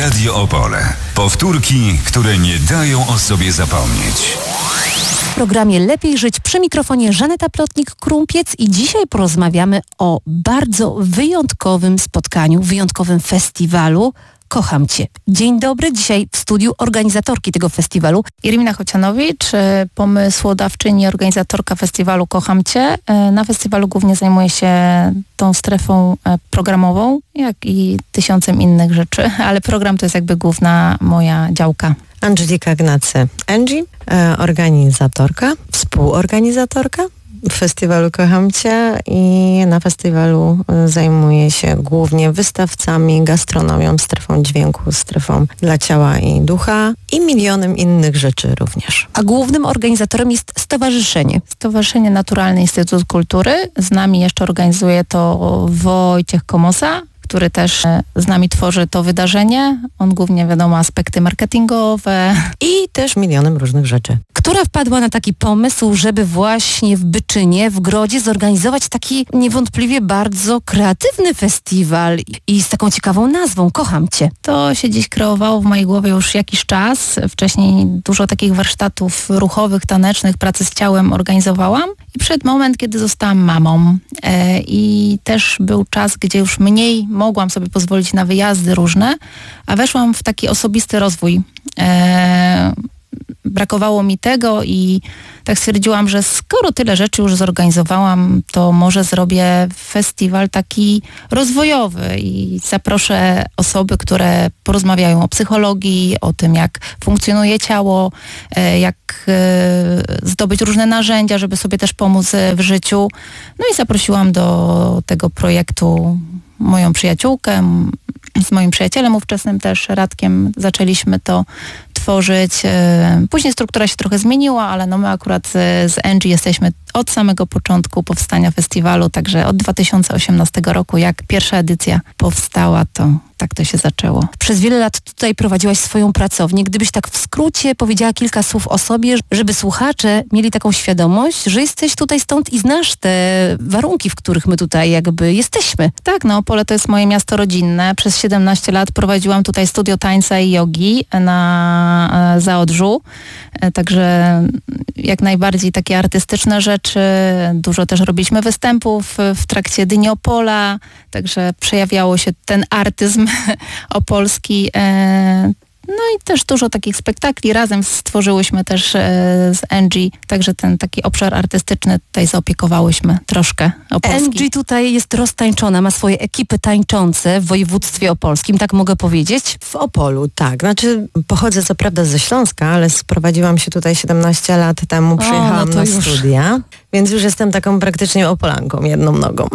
Radio Opole. Powtórki, które nie dają o sobie zapomnieć. W programie Lepiej Żyć przy mikrofonie Żaneta Plotnik-Krumpiec i dzisiaj porozmawiamy o bardzo wyjątkowym spotkaniu, wyjątkowym festiwalu Kocham Cię. Dzień dobry, dzisiaj w studiu organizatorki tego festiwalu Irmina Chocianowicz, pomysłodawczyni, organizatorka festiwalu Kocham Cię. Na festiwalu głównie zajmuję się tą strefą programową, jak i tysiącem innych rzeczy, ale program to jest jakby główna moja działka. Angelika Gnacy, Angie, organizatorka, współorganizatorka festiwalu Kocham Cię i na festiwalu zajmuję się głównie wystawcami, gastronomią, strefą dźwięku, strefą dla ciała i ducha i milionem innych rzeczy również. A głównym organizatorem jest stowarzyszenie. Stowarzyszenie Naturalny Instytut Kultury. Z nami jeszcze organizuje to Wojciech Komosa, który też z nami tworzy to wydarzenie. On głównie, wiadomo, aspekty marketingowe. I też milionem różnych rzeczy. Która wpadła na taki pomysł, żeby właśnie w Byczynie, w Grodzie zorganizować taki niewątpliwie bardzo kreatywny festiwal i z taką ciekawą nazwą Kocham Cię. To się dziś kreowało w mojej głowie już jakiś czas. Wcześniej dużo takich warsztatów ruchowych, tanecznych, pracy z ciałem organizowałam. I przyszedł moment, kiedy zostałam mamą. I też był czas, gdzie już mniej mogłam sobie pozwolić na wyjazdy różne, a weszłam w taki osobisty rozwój. Brakowało mi tego i tak stwierdziłam, że skoro tyle rzeczy już zorganizowałam, to może zrobię festiwal taki rozwojowy i zaproszę osoby, które porozmawiają o psychologii, o tym, jak funkcjonuje ciało, jak zdobyć różne narzędzia, żeby sobie też pomóc w życiu. No i zaprosiłam do tego projektu moją przyjaciółkę, z moim przyjacielem ówczesnym też, Radkiem, zaczęliśmy to tworzyć. Później struktura się trochę zmieniła, ale no my akurat z Angie jesteśmy od samego początku powstania festiwalu, także od 2018 roku, jak pierwsza edycja powstała, to tak to się zaczęło. Przez wiele lat tutaj prowadziłaś swoją pracownię. Gdybyś tak w skrócie powiedziała kilka słów o sobie, żeby słuchacze mieli taką świadomość, że jesteś tutaj stąd i znasz te warunki, w których my tutaj jakby jesteśmy. Tak, no Opole to jest moje miasto rodzinne. Przez 17 lat prowadziłam tutaj studio tańca i jogi na Zaodrzu. Także jak najbardziej takie artystyczne rzeczy. Dużo też robiliśmy występów w trakcie Dni Opola. Także przejawiało się ten artyzm opolski. No i też dużo takich spektakli. Razem stworzyłyśmy też z Angie, także ten taki obszar artystyczny tutaj zaopiekowałyśmy troszkę opolski. Angie tutaj jest roztańczona, ma swoje ekipy tańczące w województwie opolskim, tak mogę powiedzieć? W Opolu, tak. Znaczy pochodzę co prawda ze Śląska, ale sprowadziłam się tutaj 17 lat temu, przyjechałam na studia, więc już jestem taką praktycznie Opolanką, jedną nogą.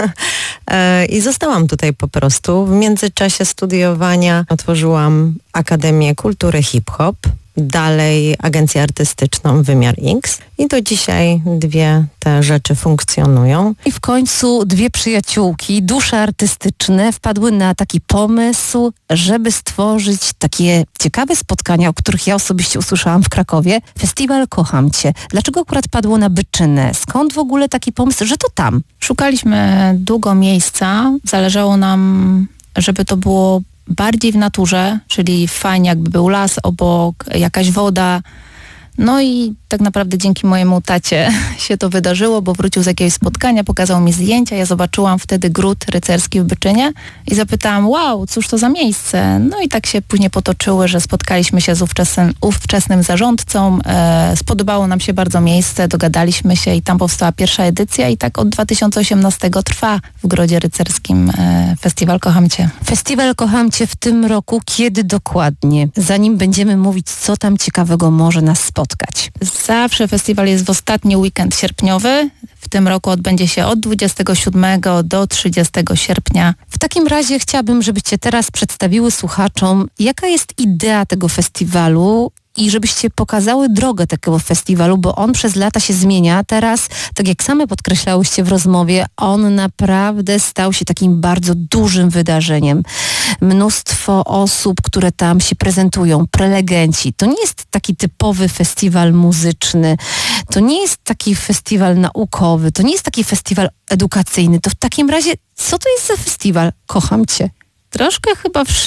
I zostałam tutaj po prostu. W międzyczasie studiowania otworzyłam Akademię Kultury Hip-Hop, dalej agencję artystyczną Wymiar X i do dzisiaj dwie te rzeczy funkcjonują. I w końcu dwie przyjaciółki, dusze artystyczne wpadły na taki pomysł, żeby stworzyć takie ciekawe spotkania, o których ja osobiście usłyszałam w Krakowie. Festiwal Kocham Cię. Dlaczego akurat padło na Byczynę? Skąd w ogóle taki pomysł, że to tam? Szukaliśmy długo miejsca. Zależało nam, żeby to było bardziej w naturze, czyli fajnie jakby był las obok, jakaś woda. No i tak naprawdę dzięki mojemu tacie się to wydarzyło, bo wrócił z jakiegoś spotkania, pokazał mi zdjęcia, ja zobaczyłam wtedy gród rycerski w Byczynie i zapytałam, wow, cóż to za miejsce? No i tak się później potoczyły, że spotkaliśmy się z ówczesnym zarządcą, spodobało nam się bardzo miejsce, dogadaliśmy się i tam powstała pierwsza edycja i tak od 2018 trwa w Grodzie Rycerskim Festiwal Kocham Cię. Festiwal Kocham Cię w tym roku kiedy dokładnie? Zanim będziemy mówić, co tam ciekawego może nas spotkać. Zawsze festiwal jest w ostatni weekend sierpniowy. W tym roku odbędzie się od 27 do 30 sierpnia. W takim razie chciałabym, żebyście teraz przedstawiły słuchaczom, jaka jest idea tego festiwalu i żebyście pokazały drogę tego festiwalu, bo on przez lata się zmienia. Teraz, tak jak same podkreślałyście w rozmowie, on naprawdę stał się takim bardzo dużym wydarzeniem. Mnóstwo osób, które tam się prezentują, prelegenci. To nie jest taki typowy festiwal muzyczny, to nie jest taki festiwal naukowy, to nie jest taki festiwal edukacyjny. To w takim razie, co to jest za festiwal? Kocham Cię. Troszkę chyba wszystko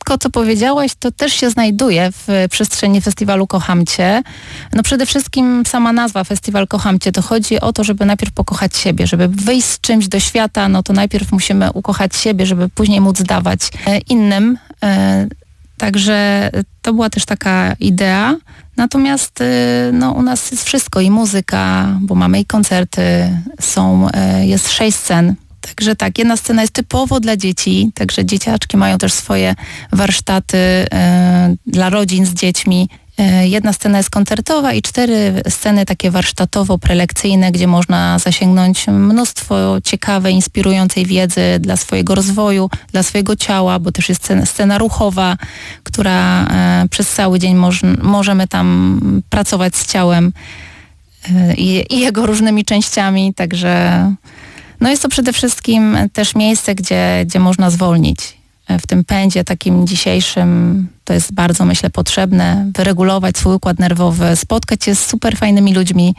wszystko, co powiedziałaś, to też się znajduje w przestrzeni festiwalu Kocham Cię. No przede wszystkim sama nazwa Festiwal Kocham Cię, to chodzi o to, żeby najpierw pokochać siebie, żeby wyjść z czymś do świata, no to najpierw musimy ukochać siebie, żeby później móc dawać innym. Także to była też taka idea. Natomiast no, u nas jest wszystko i muzyka, bo mamy i koncerty, jest 6 scen. Także tak, jedna scena jest typowo dla dzieci, także dzieciaczki mają też swoje warsztaty dla rodzin z dziećmi. Jedna scena jest koncertowa i 4 sceny takie warsztatowo-prelekcyjne, gdzie można zasięgnąć mnóstwo ciekawej, inspirującej wiedzy dla swojego rozwoju, dla swojego ciała, bo też jest scena ruchowa, która przez cały dzień możemy tam pracować z ciałem i jego różnymi częściami, także no jest to przede wszystkim też miejsce, gdzie można zwolnić. W tym pędzie takim dzisiejszym to jest bardzo, myślę, potrzebne, wyregulować swój układ nerwowy, spotkać się z super fajnymi ludźmi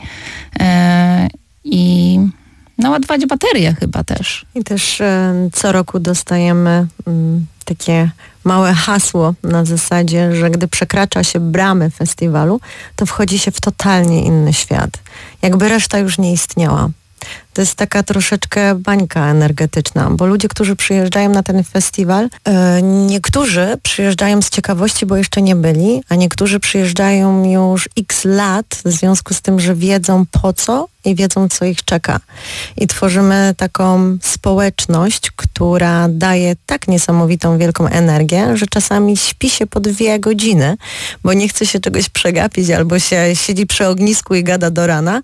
i naładować baterię chyba też. I też co roku dostajemy takie małe hasło na zasadzie, że gdy przekracza się bramy festiwalu, to wchodzi się w totalnie inny świat. Jakby reszta już nie istniała. To jest taka troszeczkę bańka energetyczna, bo ludzie, którzy przyjeżdżają na ten festiwal, niektórzy przyjeżdżają z ciekawości, bo jeszcze nie byli, a niektórzy przyjeżdżają już x lat w związku z tym, że wiedzą po co i wiedzą, co ich czeka. I tworzymy taką społeczność, która daje tak niesamowitą, wielką energię, że czasami śpi się po 2 godziny, bo nie chce się czegoś przegapić albo się siedzi przy ognisku i gada do rana,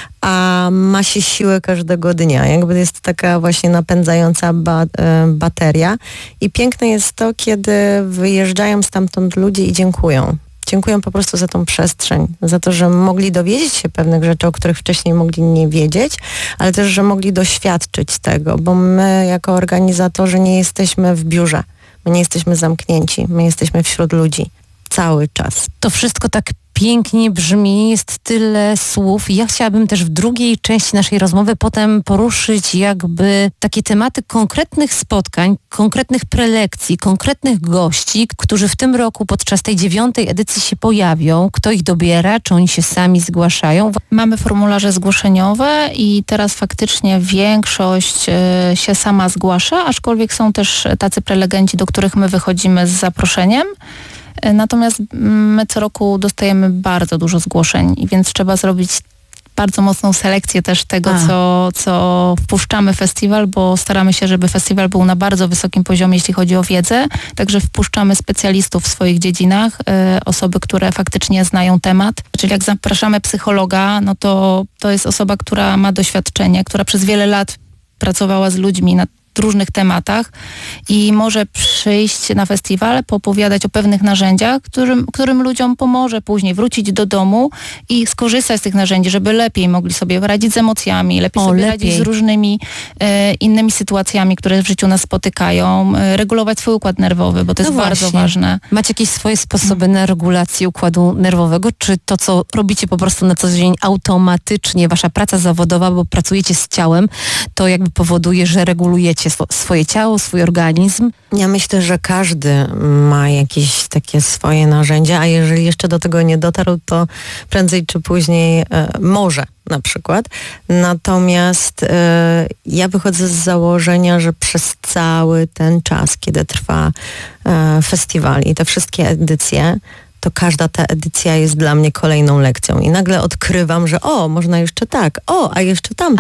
a ma się siłę każdego dnia. Jakby jest taka właśnie napędzająca bateria. I piękne jest to, kiedy wyjeżdżają stamtąd ludzie i dziękują. Dziękuję po prostu za tą przestrzeń, za to, że mogli dowiedzieć się pewnych rzeczy, o których wcześniej mogli nie wiedzieć, ale też, że mogli doświadczyć tego, bo my jako organizatorzy nie jesteśmy w biurze, my nie jesteśmy zamknięci, my jesteśmy wśród ludzi cały czas. To wszystko tak pięknie brzmi, jest tyle słów. Ja chciałabym też w drugiej części naszej rozmowy potem poruszyć jakby takie tematy konkretnych spotkań, konkretnych prelekcji, konkretnych gości, którzy w tym roku podczas tej 9. edycji się pojawią. Kto ich dobiera? Czy oni się sami zgłaszają? Mamy formularze zgłoszeniowe i teraz faktycznie większość się sama zgłasza, aczkolwiek są też tacy prelegenci, do których my wychodzimy z zaproszeniem. Natomiast my co roku dostajemy bardzo dużo zgłoszeń, więc trzeba zrobić bardzo mocną selekcję też tego, co wpuszczamy w festiwal, bo staramy się, żeby festiwal był na bardzo wysokim poziomie, jeśli chodzi o wiedzę. Także wpuszczamy specjalistów w swoich dziedzinach, osoby, które faktycznie znają temat. Czyli jak zapraszamy psychologa, no to jest osoba, która ma doświadczenie, która przez wiele lat pracowała z ludźmi nad różnych tematach i może przyjść na festiwal, poopowiadać o pewnych narzędziach, którym ludziom pomoże później wrócić do domu i skorzystać z tych narzędzi, żeby lepiej mogli sobie radzić z emocjami, lepiej radzić z różnymi innymi sytuacjami, które w życiu nas spotykają, regulować swój układ nerwowy, bo to jest bardzo ważne. Macie jakieś swoje sposoby na regulację układu nerwowego, czy to, co robicie po prostu na co dzień automatycznie, wasza praca zawodowa, bo pracujecie z ciałem, to jakby powoduje, że regulujecie swoje ciało, swój organizm? Ja myślę, że każdy ma jakieś takie swoje narzędzia, a jeżeli jeszcze do tego nie dotarł, to prędzej czy później może na przykład. Natomiast ja wychodzę z założenia, że przez cały ten czas, kiedy trwa festiwal i te wszystkie edycje, to każda ta edycja jest dla mnie kolejną lekcją i nagle odkrywam, że można jeszcze tak, a jeszcze tamto,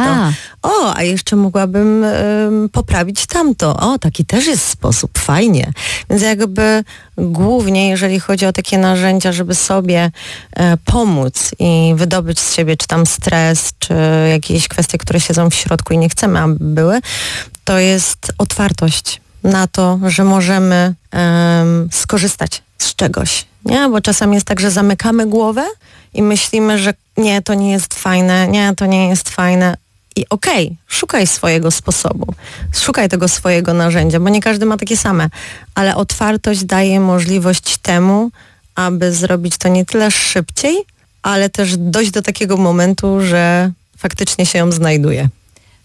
a jeszcze mogłabym poprawić tamto, taki też jest sposób, fajnie. Więc jakby głównie, jeżeli chodzi o takie narzędzia, żeby sobie pomóc i wydobyć z siebie czy tam stres, czy jakieś kwestie, które siedzą w środku i nie chcemy, aby były, to jest otwartość na to, że możemy skorzystać z czegoś. Nie? Bo czasami jest tak, że zamykamy głowę i myślimy, że nie, to nie jest fajne, nie, to nie jest fajne. I okej, szukaj swojego sposobu, szukaj tego swojego narzędzia, bo nie każdy ma takie same, ale otwartość daje możliwość temu, aby zrobić to nie tyle szybciej, ale też dojść do takiego momentu, że faktycznie się ją znajduje.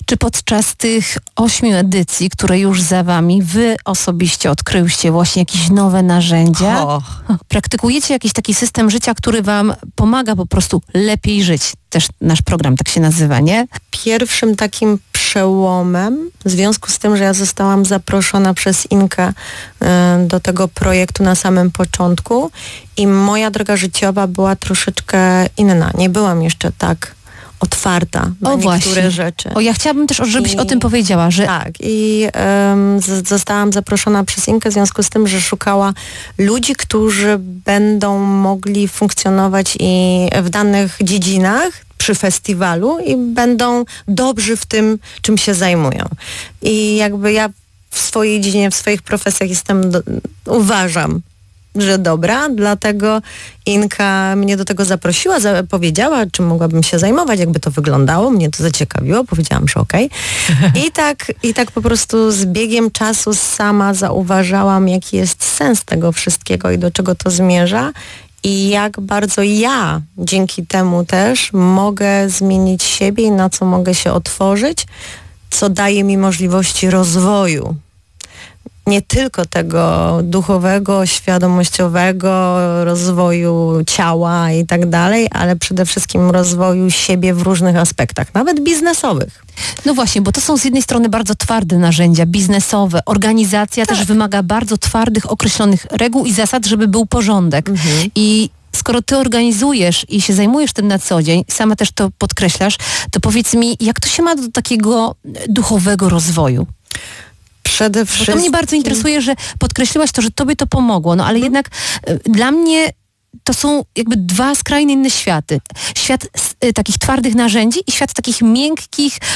Czy podczas tych 8 edycji, które już za wami, wy osobiście odkryłyście właśnie jakieś nowe narzędzia? Praktykujecie jakiś taki system życia, który wam pomaga po prostu lepiej żyć? Też nasz program tak się nazywa, nie? Pierwszym takim przełomem, w związku z tym, że ja zostałam zaproszona przez Inkę do tego projektu na samym początku i moja droga życiowa była troszeczkę inna. Nie byłam jeszcze tak otwarta na niektóre rzeczy. Ja chciałabym też, żebyś o tym powiedziała, że... Tak, i zostałam zaproszona przez Inkę w związku z tym, że szukała ludzi, którzy będą mogli funkcjonować i w danych dziedzinach przy festiwalu i będą dobrzy w tym, czym się zajmują. I jakby ja w swojej dziedzinie, w swoich profesjach uważam, że dobra, dlatego Inka mnie do tego zaprosiła, powiedziała, czym mogłabym się zajmować, jakby to wyglądało, mnie to zaciekawiło, powiedziałam, że okej. I tak po prostu z biegiem czasu sama zauważałam, jaki jest sens tego wszystkiego i do czego to zmierza i jak bardzo ja dzięki temu też mogę zmienić siebie i na co mogę się otworzyć, co daje mi możliwości rozwoju. Nie tylko tego duchowego, świadomościowego, rozwoju ciała i tak dalej, ale przede wszystkim rozwoju siebie w różnych aspektach, nawet biznesowych. No właśnie, bo to są z jednej strony bardzo twarde narzędzia biznesowe. Organizacja też wymaga bardzo twardych, określonych reguł i zasad, żeby był porządek. I skoro ty organizujesz i się zajmujesz tym na co dzień, sama też to podkreślasz, to powiedz mi, jak to się ma do takiego duchowego rozwoju? Przede wszystkim... Bo to mnie bardzo interesuje, że podkreśliłaś to, że tobie to pomogło, no ale jednak dla mnie to są jakby dwa skrajnie inne światy. Świat takich twardych narzędzi i świat takich miękkich,